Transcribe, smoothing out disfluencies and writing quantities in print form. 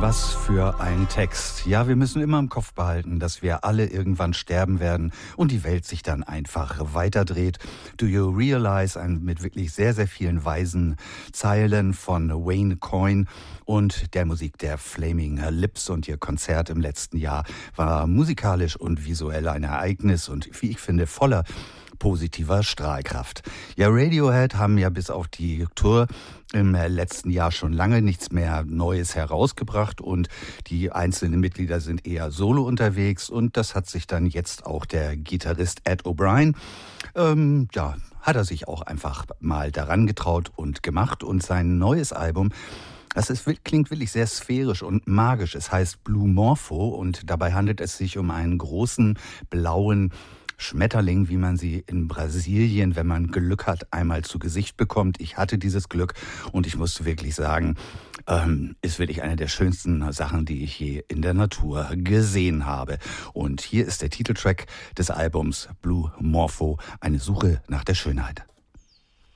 Was für ein Text. Ja, wir müssen immer im Kopf behalten, dass wir alle irgendwann sterben werden und die Welt sich dann einfach weiterdreht. Do You Realize? Mit wirklich sehr, sehr vielen weisen Zeilen von Wayne Coyne und der Musik der Flaming Lips. Und ihr Konzert im letzten Jahr war musikalisch und visuell ein Ereignis und, wie ich finde, voller positiver Strahlkraft. Ja, Radiohead haben ja bis auf die Tour im letzten Jahr schon lange nichts mehr Neues herausgebracht und die einzelnen Mitglieder sind eher solo unterwegs und das hat sich dann jetzt auch der Gitarrist Ed O'Brien, hat er sich auch einfach mal daran getraut und gemacht und sein neues Album, klingt wirklich sehr sphärisch und magisch. Es heißt Blue Morpho und dabei handelt es sich um einen großen blauen Schmetterling, wie man sie in Brasilien, wenn man Glück hat, einmal zu Gesicht bekommt. Ich hatte dieses Glück und ich muss wirklich sagen, ist wirklich eine der schönsten Sachen, die ich je in der Natur gesehen habe. Und hier ist der Titeltrack des Albums Blue Morpho, eine Suche nach der Schönheit.